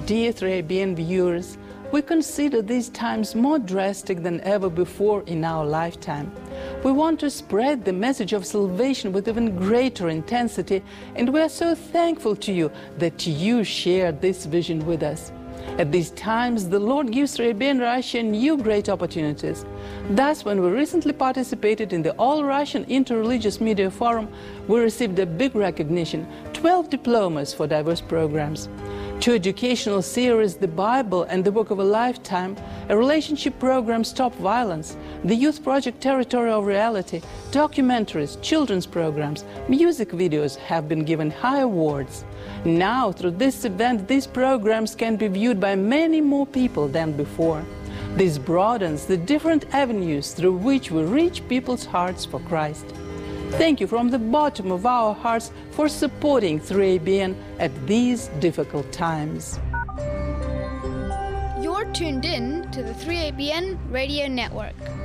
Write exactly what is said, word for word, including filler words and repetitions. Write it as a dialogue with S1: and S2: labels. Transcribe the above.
S1: Dear three A B N viewers, we consider these times more drastic than ever before in our lifetime. We want to spread the message of salvation with even greater intensity, and we are so thankful to you that you share this vision with us. At these times, the Lord gives three A B N Russia new great opportunities. Thus, when we recently participated in the All-Russian Interreligious Media Forum, we received a big recognition, twelve diplomas for diverse programs. Two educational series, The Bible and the Book of a Lifetime, a relationship program, Stop Violence, the youth project Territorial Reality, documentaries, children's programs, music videos have been given high awards. Now, through this event, these programs can be viewed by many more people than before. This broadens the different avenues through which we reach people's hearts for Christ. Thank you from the bottom of our hearts for supporting three A B N at these difficult times.
S2: You're tuned in to the three A B N Radio Network.